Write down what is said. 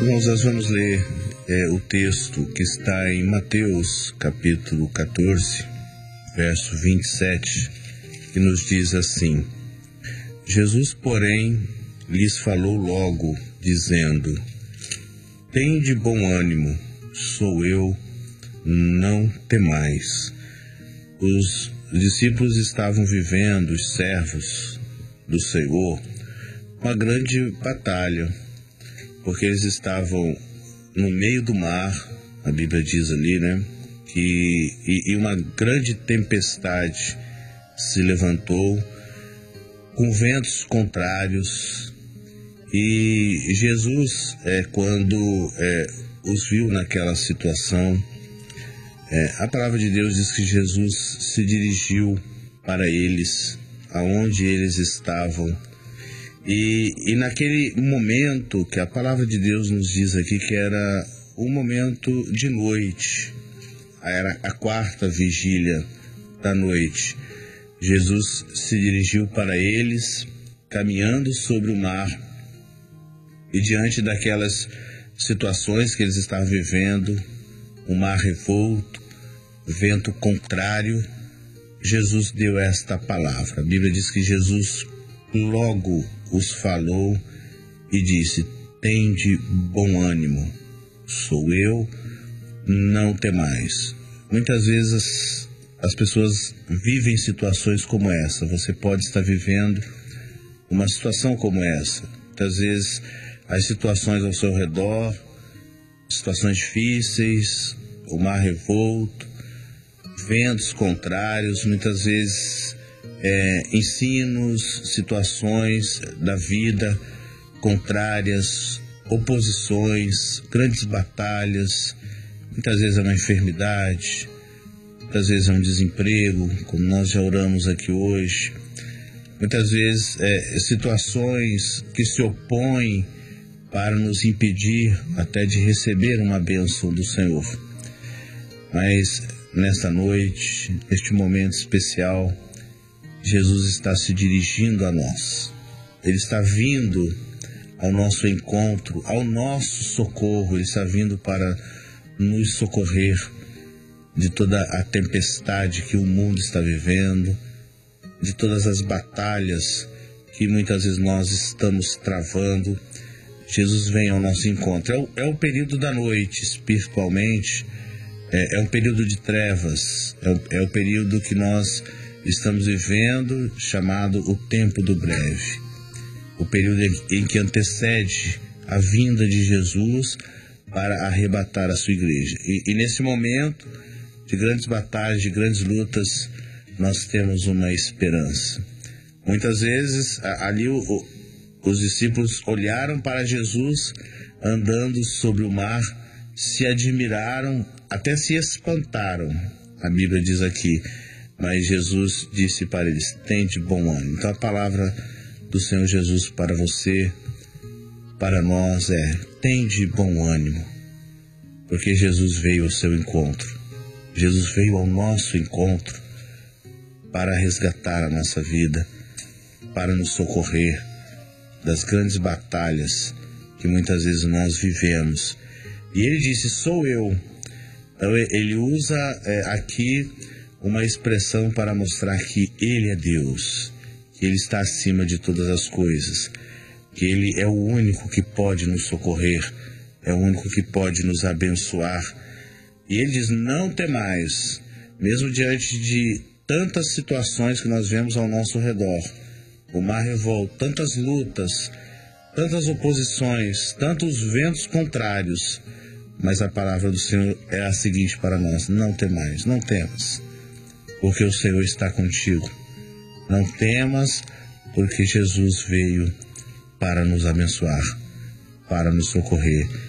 Irmãos, nós vamos ler o texto que está em Mateus, capítulo 14, verso 27, que nos diz assim: Jesus, porém, lhes falou logo, dizendo: Tende bom ânimo, sou eu, não temais. Os discípulos estavam vivendo, os servos do Senhor, uma grande batalha, porque eles estavam no meio do mar, a Bíblia diz ali, né? E uma grande tempestade se levantou, com ventos contrários, e Jesus, quando os viu naquela situação, a palavra de Deus diz que Jesus se dirigiu para eles, aonde eles estavam, e naquele momento que a palavra de Deus nos diz aqui que era um momento de noite, era a quarta vigília da noite, Jesus se dirigiu para eles, caminhando sobre o mar, e diante daquelas situações que eles estavam vivendo, o mar revolto, vento contrário, Jesus deu esta palavra. A Bíblia diz que Jesus logo os falou e disse: Tende bom ânimo, sou eu, não temais. Muitas vezes as pessoas vivem situações como essa. Você pode estar vivendo uma situação como essa. Muitas vezes as situações ao seu redor, situações difíceis, o mar revolto, ventos contrários, muitas vezes ensinos, situações da vida contrárias, oposições, grandes batalhas, muitas vezes é uma enfermidade, muitas vezes é um desemprego, como nós já oramos aqui hoje, muitas vezes situações que se opõem para nos impedir até de receber uma bênção do Senhor. Mas nesta noite, neste momento especial, Jesus está se dirigindo a nós. Ele está vindo ao nosso encontro, ao nosso socorro. Ele está vindo para nos socorrer de toda a tempestade que o mundo está vivendo, de todas as batalhas que muitas vezes nós estamos travando. Jesus vem ao nosso encontro. É o período da noite, espiritualmente, é um período de trevas, é o período que nós estamos vivendo, chamado o tempo do breve, o período em que antecede a vinda de Jesus para arrebatar a sua igreja. E nesse momento de grandes batalhas, de grandes lutas, nós temos uma esperança. Muitas vezes ali os discípulos olharam para Jesus andando sobre o mar, se admiraram, até se espantaram, a Bíblia diz aqui, mas Jesus disse para eles: Tende bom ânimo. Então a palavra do Senhor Jesus para você, para nós tende bom ânimo, porque Jesus veio ao seu encontro, Jesus veio ao nosso encontro para resgatar a nossa vida, para nos socorrer das grandes batalhas que muitas vezes nós vivemos. E ele disse: Sou eu. Então ele usa aqui uma expressão para mostrar que ele é Deus, que ele está acima de todas as coisas, que ele é o único que pode nos socorrer, é o único que pode nos abençoar. E ele diz: Não temais, mesmo diante de tantas situações que nós vemos ao nosso redor, o mar revolto, tantas lutas, tantas oposições, tantos ventos contrários, mas a palavra do Senhor é a seguinte para nós: Não temais, não temas, porque o Senhor está contigo. Não temas, porque Jesus veio para nos abençoar, para nos socorrer.